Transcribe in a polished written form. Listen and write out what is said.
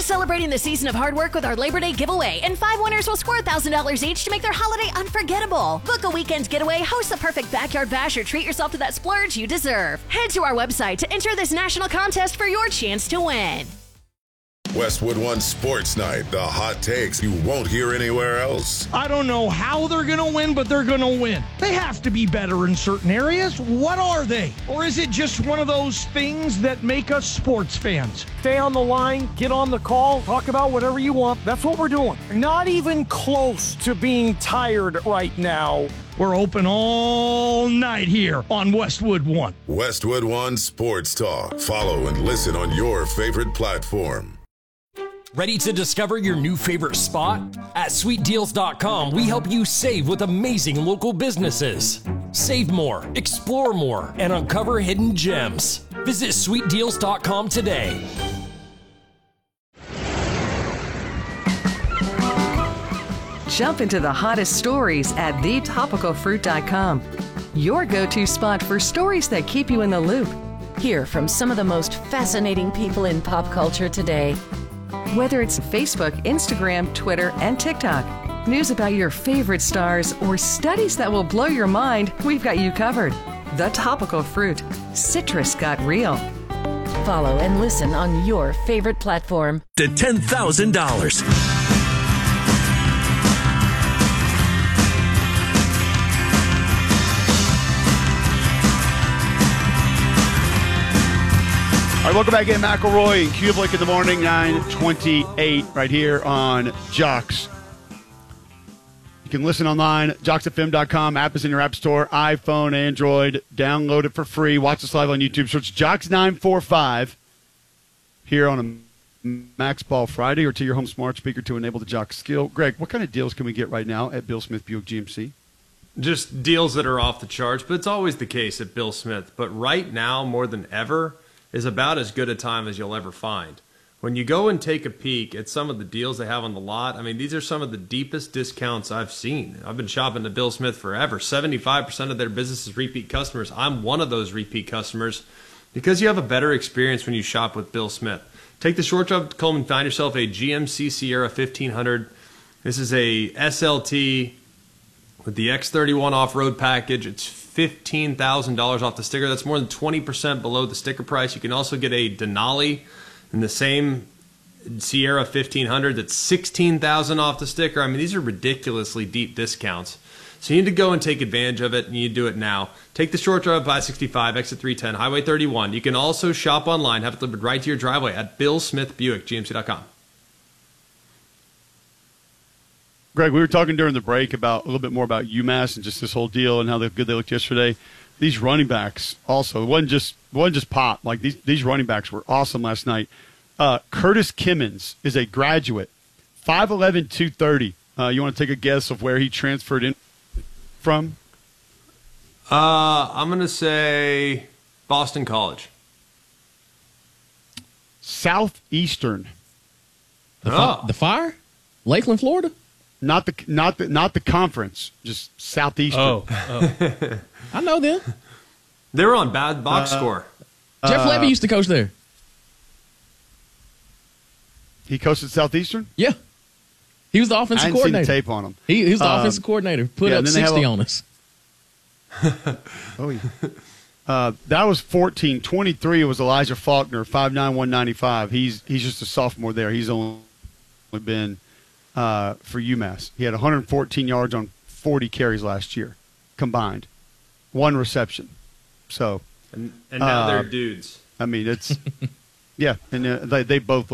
celebrating the season of hard work with our Labor Day giveaway, and 5 winners will score $1,000 each to make their holiday unforgettable. Book a weekend getaway, host the perfect backyard bash, or treat yourself to that splurge you deserve. Head to our website to enter this national contest for your chance to win. Westwood One Sports Night, the hot takes you won't hear anywhere else. I don't know how they're going to win, but they're going to win. They have to be better in certain areas. What are they? Or is it just one of those things that make us sports fans? Stay on the line, get on the call, talk about whatever you want. That's what we're doing. Not even close to being tired right now. We're open all night here on Westwood One. Westwood One Sports Talk. Follow and listen on your favorite platform. Ready to discover your new favorite spot? At SweetDeals.com, we help you save with amazing local businesses. Save more, explore more, and uncover hidden gems. Visit SweetDeals.com today. Jump into the hottest stories at TheTopicalFruit.com. Your go-to spot for stories that keep you in the loop. Hear from some of the most fascinating people in pop culture today. Whether it's Facebook, Instagram, Twitter, and TikTok, news about your favorite stars, or studies that will blow your mind, we've got you covered. The Topical Fruit. Citrus got real. Follow and listen on your favorite platform. To $10,000. All right, welcome back in. McElroy and Kublik in the morning, 9:28, right here on Jocks. You can listen online, jocksfm.com. App is in your app store, iPhone, Android. Download it for free. Watch us live on YouTube. Search Jocks945 here on a Max Ball Friday, or to your home smart speaker to enable the Jock skill. Greg, what kind of deals can we get right now at Bill Smith Buick GMC? Just deals that are off the charts, but it's always the case at Bill Smith. But right now, more than ever, is about as good a time as you'll ever find. When you go and take a peek at some of the deals they have on the lot, I mean, these are some of the deepest discounts I've seen. I've been shopping at Bill Smith forever. 75% of their business is repeat customers. I'm one of those repeat customers because you have a better experience when you shop with Bill Smith. Take the short drive to Coleman, find yourself a GMC Sierra 1500. This is a SLT with the X31 off-road package. It's $15,000 off the sticker. That's more than 20% below the sticker price. You can also get a Denali in the same Sierra 1500 that's $16,000 off the sticker. I mean, these are ridiculously deep discounts. So you need to go and take advantage of it, and you need to do it now. Take the short drive, I-65, exit 310, Highway 31. You can also shop online, have it delivered right to your driveway at BillSmithBuickGMC.com. Greg, we were talking during the break about a little bit more about UMass and just this whole deal and how good they looked yesterday. These running backs also, it wasn't just pop. Like these running backs were awesome last night. Curtis Kimmons is a graduate, 5'11", 230. You want to take a guess of where he transferred in from? I'm going to say Boston College. Southeastern. The Fire? Lakeland, Florida? Not the conference, just Southeastern. Oh. I know them. They were on bad box score. Jeff Levy used to coach there. He coached at Southeastern? Yeah. He was the offensive coordinator. I hadn't seen the tape on him. He was the offensive coordinator. Put up 60 on us. Oh, yeah. That was 14. 23 was Elijah Faulkner, 5'9", 195. He's just a sophomore there. He's only been for UMass. He had 114 yards on 40 carries last year combined. One reception. So and now they're dudes. I mean, it's – yeah, and they both